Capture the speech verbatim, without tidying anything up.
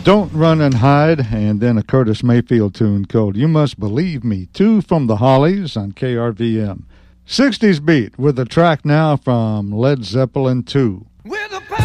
Don't Run and Hide, and then a Curtis Mayfield tune called You Must Believe Me, two from the Hollies on K R V M. sixties beat with a track now from Led Zeppelin two.